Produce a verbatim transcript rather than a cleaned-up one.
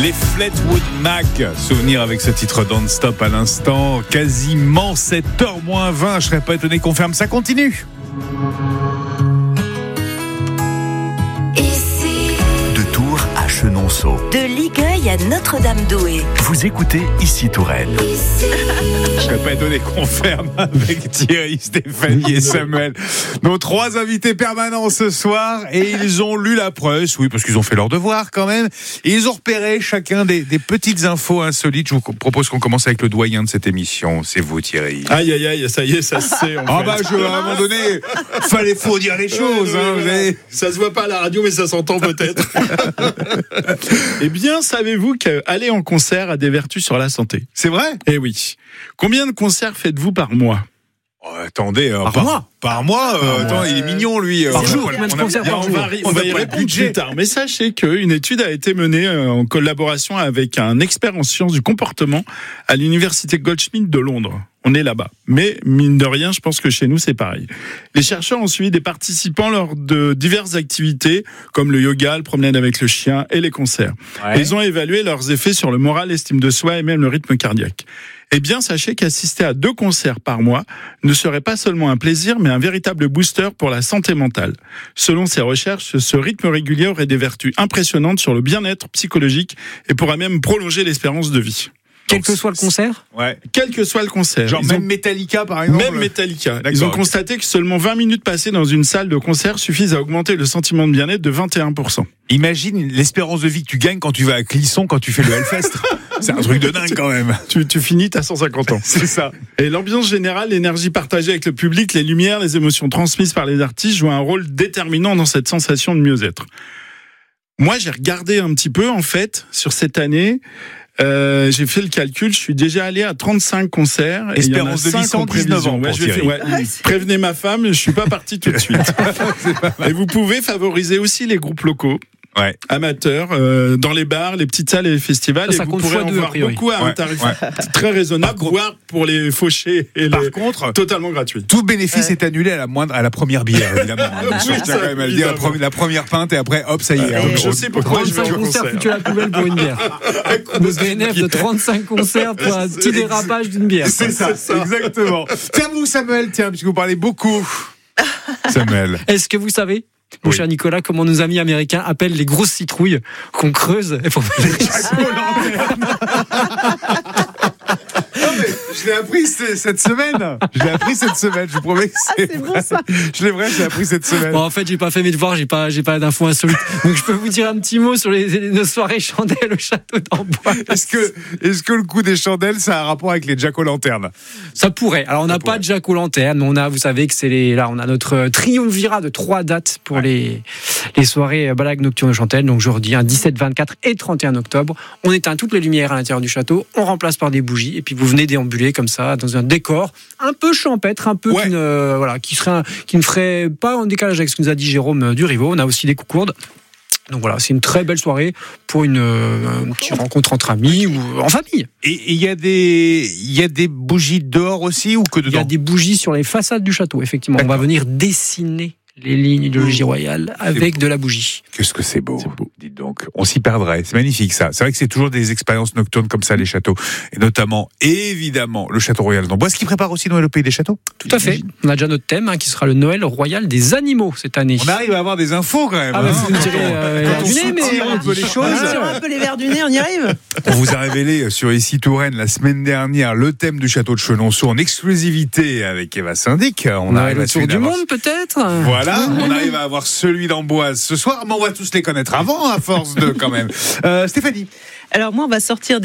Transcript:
Les Fleetwood Mac, souvenir avec ce titre Don't Stop à l'instant, quasiment sept heures moins vingt, je serais pas étonné qu'on ferme, ça continue. De Tours à Chenonceau. De Ligueuil à Notre-Dame-d'Oué. Vous écoutez Ici Touraine. Je serais pas étonné qu'on ferme avec Thierry, Stéphanie et Samuel. Nos trois invités permanents ce soir, et ils ont lu la presse, oui, parce qu'ils ont fait leur devoir quand même, et ils ont repéré chacun des, des petites infos insolites. Je vous propose qu'on commence avec le doyen de cette émission, c'est vous Thierry. Aïe aïe aïe, ça y est, ça se sait. En Ah fait. bah je, à un moment donné, fallait faut dire les choses. Hein, vous avez... Ça se voit pas à la radio, mais ça s'entend peut-être. Eh bien, savez-vous qu'aller en concert a des vertus sur la santé ? C'est vrai ? Eh oui. Combien de concerts faites-vous par mois ? Oh, attendez, euh, Par par, mois par mois, euh, Par attends, mois. il est mignon lui. Par On a jour, pas- combien de on a- concerts par on jour va, on on va a y pas le répondre budget. plus tard. Mais sachez qu'une étude a été menée euh, en collaboration avec un expert en sciences du comportement à l'université Goldsmith de Londres. On est là-bas. Mais mine de rien, je pense que chez nous, c'est pareil. Les chercheurs ont suivi des participants lors de diverses activités, comme le yoga, le promenade avec le chien et les concerts. Ouais. Ils ont évalué leurs effets sur le moral, l'estime de soi et même le rythme cardiaque. Eh bien, sachez qu'assister à deux concerts par mois ne serait pas seulement un plaisir, mais un véritable booster pour la santé mentale. Selon ces recherches, ce rythme régulier aurait des vertus impressionnantes sur le bien-être psychologique et pourrait même prolonger l'espérance de vie. Quel que soit le concert. Ouais. Quel que soit le concert. Genre Ils même ont- Metallica par exemple. Même Metallica. D'accord, Ils ont ok. constaté que seulement vingt minutes passées dans une salle de concert suffisent à augmenter le sentiment de bien-être de vingt et un pour cent. Imagine l'espérance de vie que tu gagnes quand tu vas à Clisson, quand tu fais le Hellfest. C'est un truc de dingue quand même. Tu, tu finis, t'as cent cinquante ans. C'est ça. Et l'ambiance générale, l'énergie partagée avec le public, les lumières, les émotions transmises par les artistes jouent un rôle déterminant dans cette sensation de mieux-être. Moi, j'ai regardé un petit peu, en fait, sur cette année. Euh, j'ai fait le calcul, je suis déjà allé à trente-cinq concerts. Et il y en a Espérance de vie, cinq en cent dix-neuf ans prévision. Ouais, pour je vais Thierry. faire- ouais, prévenez ma femme, je suis pas parti tout de suite. Et vous pouvez favoriser aussi les groupes locaux. Ouais. Amateurs, euh, dans les bars, les petites salles et les festivals, Ça, ça et vous compte pourrez fois en deux, a voir priori. beaucoup à un Ouais, tarif ouais. très raisonnable, Par contre- voire pour les fauchés et Par les contre, totalement gratuits. tout bénéfice est annulé à la moindre, à la première bière, évidemment. Donc, je tiens quand même à le dire, la première, la première pinte et après, hop, ça y est. Euh, on- je on- sais pourquoi je vais trente-cinq au concerts concert. foutus à la poubelle pour une bière. Le B N F de trente-cinq concerts pour un petit dérapage d'une bière. C'est ça, exactement. Tiens, vous, Samuel, tiens, puisque vous parlez beaucoup. Samuel. Est-ce que vous savez, mon Oui. cher Nicolas, comment nos amis américains appellent les grosses citrouilles qu'on creuse et pour faire des Non, mais je l'ai appris c- cette semaine. Je l'ai appris cette semaine. Je vous promets que c'est, c'est bon, vrai. ça. Je l'ai vrai, je l'ai appris cette semaine. Bon, en fait, j'ai pas fait mes devoirs, j'ai pas, j'ai pas d'infos insolites. Donc, je peux vous dire un petit mot sur les, les- nos soirées chandelles au château d'Amboise. Est-ce que, est-ce que le coup des chandelles, ça a un rapport avec les jack-o'-lanternes? Ça pourrait. Alors, on n'a pourrait. pas de jack-o'-lanterne, mais on a, vous savez que c'est les, là, on a notre triumvirat de trois dates pour les, les soirées balades nocturnes de Chantelle. Donc, je redis, un dix-sept, vingt-quatre et trente et un octobre. On éteint toutes les lumières à l'intérieur du château, on remplace par des bougies, et puis vous venez déambuler comme ça, dans un décor un peu champêtre, un peu, Ouais. qui ne, voilà, qui serait, un- qui ne ferait pas en décalage avec ce que nous a dit Jérôme euh, Duriveau. On a aussi des coucourdes. Donc voilà, c'est une très belle soirée pour une, euh, une petite rencontre entre amis ou en famille. Et il y a des, il y a des bougies dehors aussi ou que Il y a dedans? des bougies sur les façades du château, effectivement. On va venir dessiner les lignes de logis royal avec de la bougie. Qu'est-ce que c'est beau. C'est beau. Dites donc, on s'y perdrait. C'est magnifique ça. C'est vrai que c'est toujours des expériences nocturnes comme ça, les châteaux. Et notamment, évidemment, le château royal d'Amboise qui prépare aussi Noël au pays des châteaux. Tout à fait. On a déjà notre thème hein, qui sera le Noël royal des animaux cette année. On arrive à avoir des infos quand même. Ah bah, hein. vous me direz, euh, Quand on du nez, mais soutire on un peu dit. les choses. On tire un peu les verres du nez, on y arrive. On vous a révélé sur Ici Touraine la semaine dernière le thème du château de Chenonceau en exclusivité avec Eva Syndic. On Noël arrive à autour celui du d'avance. monde peut-être. Voilà, on arrive à avoir celui d'Amboise ce soir, mais on va tous les connaître avant à force de quand même. Euh, Stéphanie. Alors moi, on va sortir